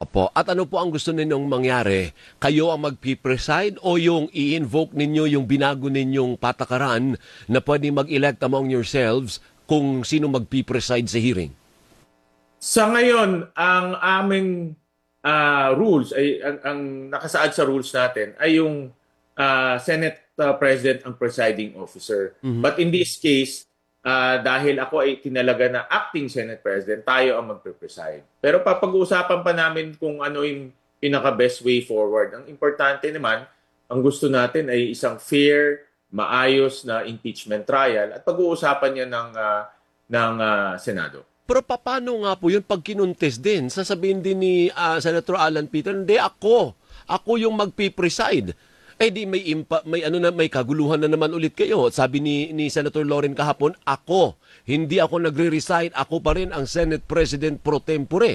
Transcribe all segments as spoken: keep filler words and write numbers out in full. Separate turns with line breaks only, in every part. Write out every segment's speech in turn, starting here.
Opo. At ano po ang gusto ninyong mangyari? Kayo ang mag-preside o yung i-invoke ninyo yung binago ninyong patakaran na pwede mag-elect among yourselves kung sino mag-preside sa hearing?
Sa ngayon, ang aming ah, rules, ay ang, ang nakasaad sa rules natin ay yung ah, Senate ah, President ang presiding officer. But in this case, ah, dahil ako ay tinalaga na acting Senate President, tayo ang magpe-preside. Pero papag-uusapan pa namin kung ano yung pinaka-best way forward. Ang importante naman, ang gusto natin ay isang fair, maayos na impeachment trial at pag-uusapan niya ng, ah, ng ah, Senado.
Pero paano nga po yun pag kinuntes din? Sasabihin din ni ah, Senator Alan Peter, hindi ako. Ako yung magpipreside. Eh di may, impa, may, ano na, may kaguluhan na naman ulit kayo. Sabi ni, ni Senator Loren kahapon, ako. Hindi ako nagre-resign. Ako pa rin ang Senate President pro tempore.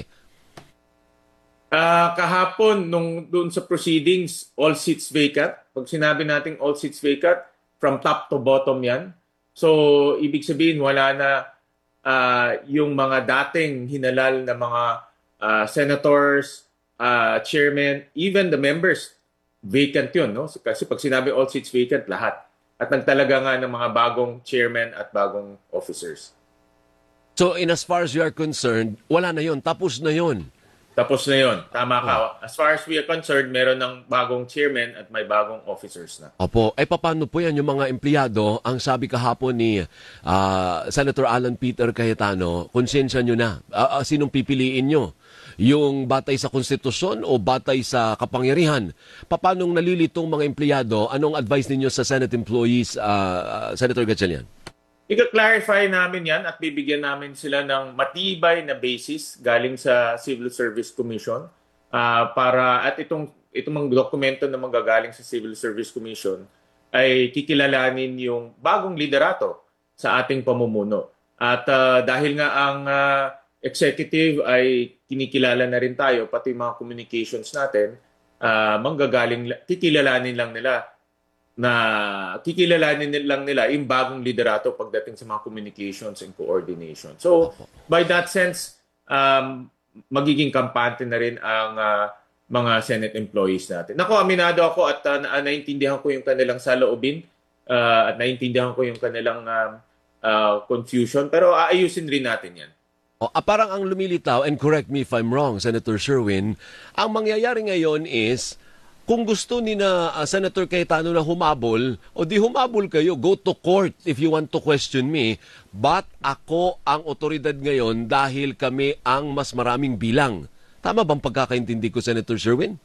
Ah, kahapon, nung doon sa proceedings, all seats vacant. Pag sinabi natin all seats vacant, from top to bottom yan. So, ibig sabihin, wala na ah, yung mga dating hinalal na mga ah, senators, ah, chairman, even the members, vacant yun. No? Kasi pag sinabi all seats vacant, lahat. At nagtalaga nga ng mga bagong chairman at bagong officers.
So in as far as you are concerned, wala na yon, tapos na yon.
Tapos na yon. Tama ka. As far as we are concerned, meron ng bagong chairman at may bagong officers na.
Opo. Eh, paano po yan yung mga empleyado? Ang sabi kahapon ni ah, Senator Alan Peter Cayetano, konsensya nyo na. Ah, ah, sinong pipiliin nyo? Yung batay sa konstitusyon o batay sa kapangyarihan? Paano nalilitong mga empleyado? Anong advice ninyo sa Senate employees, ah, ah, Senator Gatchalian?
I-clarify namin yan at bibigyan namin sila ng matibay na basis galing sa Civil Service Commission ah, para at itong itong mga dokumento na manggagaling sa Civil Service Commission ay kikilalanin yung bagong liderato sa ating pamumuno. At ah, dahil nga ang ah, executive ay kinikilala na rin tayo, pati mga communications natin, ah, manggagaling, kikilalanin lang nila na kikilalanin lang nila yung bagong liderato pagdating sa mga communications and coordination. So, by that sense, um, magiging kampante na rin ang uh, mga Senate employees natin. Nako, aminado ako at uh, na naintindihan ko yung kanilang saloobin uh, at naintindihan ko yung kanilang uh, uh, confusion, pero aayusin rin natin yan.
O, ah, parang ang lumilitaw, and correct me if I'm wrong, Senator Sherwin, ang mangyayari ngayon is, kung gusto ni na uh, Senator Cayetano na humabol, o di humabol kayo, go to court if you want to question me. But ako ang otoridad ngayon dahil kami ang mas maraming bilang. Tama bang pagkakaintindi ko, Senator Sherwin?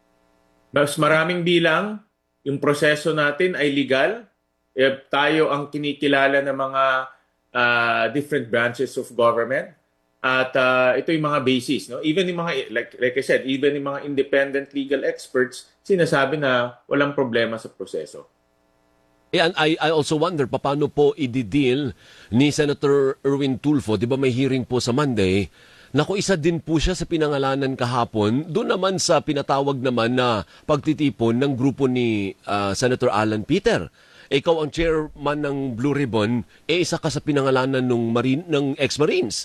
Mas maraming bilang, yung proseso natin ay legal. Eh, tayo ang kinikilala ng mga uh, different branches of government. At uh, ito yung mga basis, no? Even yung mga, like, like I said, even yung mga independent legal experts, sinasabi na walang problema sa proseso.
And I, I also wonder, paano po i-deal ni Senator Erwin Tulfo, di ba may hearing po sa Monday, naku, isa din po siya sa pinangalanan kahapon, doon naman sa pinatawag naman na pagtitipon ng grupo ni uh, Senator Alan Peter. Ikaw ang chairman ng Blue Ribbon, eh isa ka sa pinangalanan ng, marine, ng ex-Marines.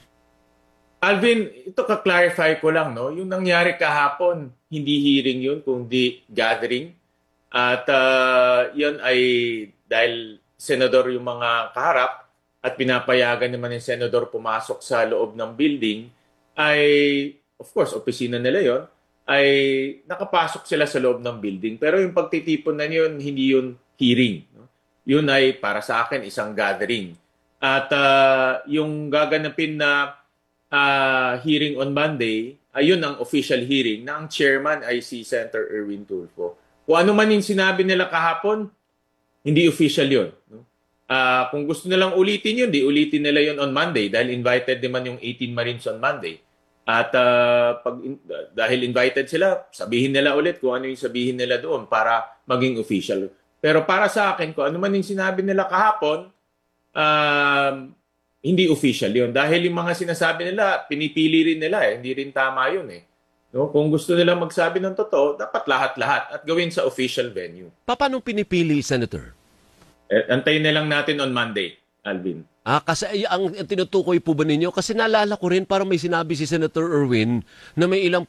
Alvin, ito ka-clarify ko lang, no? Yung nangyari kahapon, hindi hearing yun, kundi gathering. At uh, yun ay dahil senador yung mga kaharap at pinapayagan naman yung senador pumasok sa loob ng building, ay, of course, opisina nila yon, ay nakapasok sila sa loob ng building. Pero yung pagtitipon na yun, hindi yun hearing. No? Yun ay, para sa akin, isang gathering. At uh, yung gaganapin na Uh, hearing on Monday, ayun ang official hearing na ang chairman ay si Senator Erwin Tulfo. Kung ano man yung sinabi nila kahapon, hindi official yun. No? Uh, kung gusto nilang ulitin yun, di ulitin nila yun on Monday dahil invited naman yung eighteen Marines on Monday. At uh, pag in, uh, dahil invited sila, sabihin nila ulit kung ano yung sabihin nila doon para maging official. Pero para sa akin, kung ano man yung sinabi nila kahapon, um, hindi official yun. Dahil yung mga sinasabi nila, pinipili rin nila eh. Hindi rin tama yun eh. No? Kung gusto nila magsabi ng totoo, dapat lahat-lahat at gawin sa official venue.
Paano pinipili, Senator?
Eh, antayin na lang natin on Monday, Alvin.
Ah, kasi ay, ang tinutukoy po ba ninyo? Kasi naalala ko rin parang may sinabi si Senator Erwin na may ilang